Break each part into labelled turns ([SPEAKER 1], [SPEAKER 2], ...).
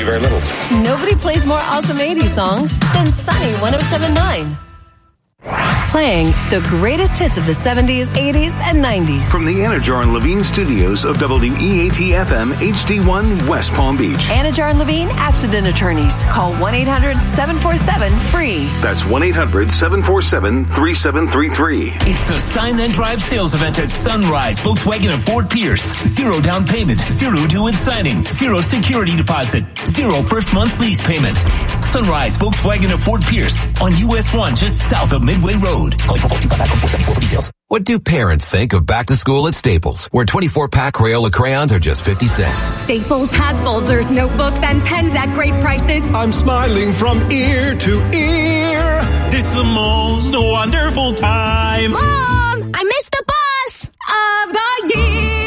[SPEAKER 1] you very little.
[SPEAKER 2] Nobody plays more awesome 80s songs than Sunny 107.9. Playing the greatest hits of the 70s, 80s, and 90s.
[SPEAKER 3] From the Anajar and Levine studios of WEAT-FM HD1 West Palm Beach.
[SPEAKER 2] Anajar and Levine Accident Attorneys. Call 1-800-747-FREE.
[SPEAKER 3] That's 1-800-747-3733.
[SPEAKER 4] It's the Sign Then Drive sales event at Sunrise Volkswagen of Fort Pierce. 0 down payment, 0 due in signing, 0 security deposit, 0 first month's lease payment. Sunrise Volkswagen of Fort Pierce on US 1 just south of Midway Road. Call 425-5474 for details.
[SPEAKER 5] What do parents think of back to school at Staples, where 24-pack Crayola crayons are just 50 cents?
[SPEAKER 6] Staples has folders, notebooks, and pens at great prices.
[SPEAKER 7] I'm smiling from ear to ear.
[SPEAKER 8] It's the most wonderful time.
[SPEAKER 6] Mom, I missed the bus of the year.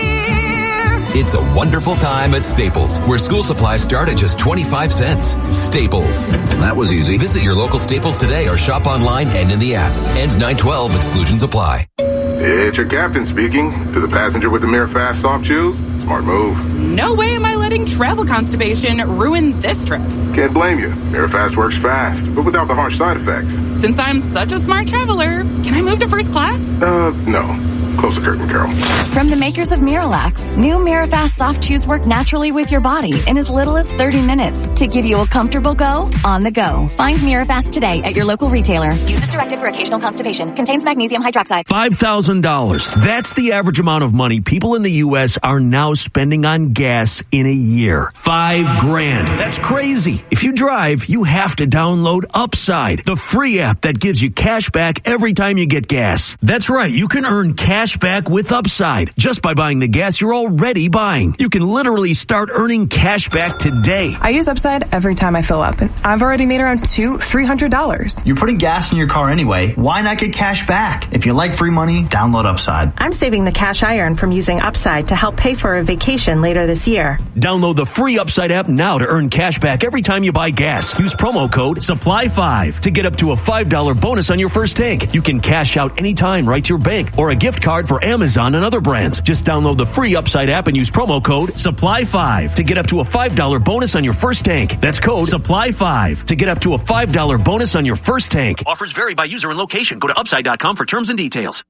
[SPEAKER 5] It's a wonderful time at Staples, where school supplies start at just 25 cents. Staples. That was easy. Visit your local Staples today or shop online and in the app. Ends 9/12. Exclusions apply.
[SPEAKER 9] It's your captain speaking. To the passenger with the Mirafast soft chews, smart move.
[SPEAKER 10] No way am I letting travel constipation ruin this trip.
[SPEAKER 9] Can't blame you. Mirafast works fast, but without the harsh side effects.
[SPEAKER 10] Since I'm such a smart traveler, can I move to first class?
[SPEAKER 9] No. Close the curtain, Carol.
[SPEAKER 11] From the makers of Miralax, new Mirafast soft chews work naturally with your body in as little as 30 minutes to give you a comfortable go on the go. Find Mirafast today at your local retailer. Use as directed for occasional constipation. Contains magnesium hydroxide.
[SPEAKER 12] $5,000. That's the average amount of money people in the U.S. are now spending on gas in a year. $5,000. That's crazy. If you drive, you have to download Upside, the free app that gives you cash back every time you get gas. That's right. You can earn cash back with Upside just by buying the gas you're already buying. You can literally start earning cash back today.
[SPEAKER 13] I use Upside every time I fill up, and I've already made around $200-$300.
[SPEAKER 14] You're putting gas in your car anyway. Why not get cash back? If you like free money, download Upside.
[SPEAKER 15] I'm saving the cash I earn from using Upside to help pay for a vacation later this year.
[SPEAKER 12] Download the free Upside app now to earn cash back every time you buy gas. Use promo code SUPPLY5 to get up to a $5 bonus on your first tank. You can cash out anytime right to your bank or a gift card for Amazon and other brands. Just download the free Upside app and use promo code SUPPLY5 to get up to a $5 bonus on your first tank. That's code SUPPLY5 to get up to a $5 bonus on your first tank. Offers vary by user and location. Go to upside.com for terms and details.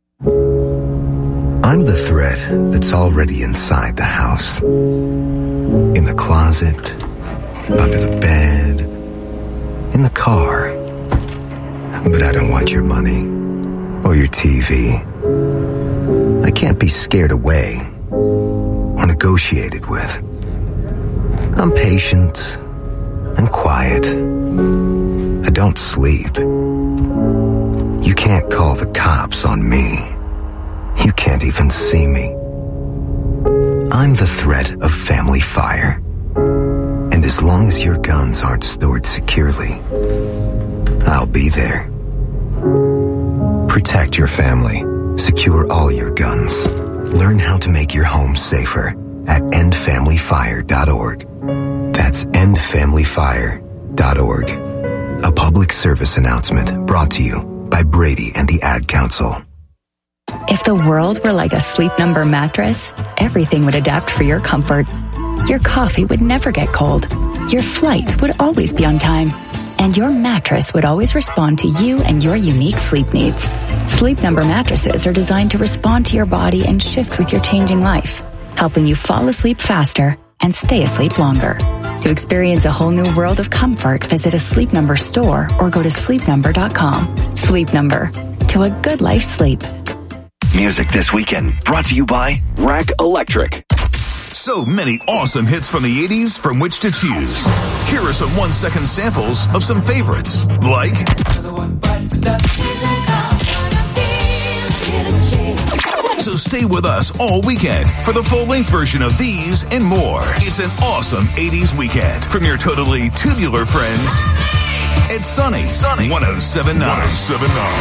[SPEAKER 16] I'm the thread that's already inside the house. In the closet, under the bed, in the car. But I don't want your money or your TV. I can't be scared away or negotiated with. I'm patient and quiet. I don't sleep. You can't call the cops on me. You can't even see me. I'm the threat of family fire. And as long as your guns aren't stored securely, I'll be there. Protect your family. Secure all your guns. Learn how to make your home safer at endfamilyfire.org. That's endfamilyfire.org. A public service announcement brought to you by Brady and the Ad Council.
[SPEAKER 17] If the world were like a Sleep Number mattress, everything would adapt for your comfort. Your coffee would never get cold. Your flight would always be on time. And your mattress would always respond to you and your unique sleep needs. Sleep Number mattresses are designed to respond to your body and shift with your changing life, helping you fall asleep faster and stay asleep longer. To experience a whole new world of comfort, visit a Sleep Number store or go to sleepnumber.com. Sleep Number. To a good life sleep.
[SPEAKER 18] Music this weekend brought to you by Rack Electric.
[SPEAKER 19] So many awesome hits from the 80s from which to choose. Here are some 1-second samples of some favorites, like So stay with us all weekend for the full-length version of these and more. It's an awesome 80s weekend from your totally tubular friends. It's Sunny 107.9.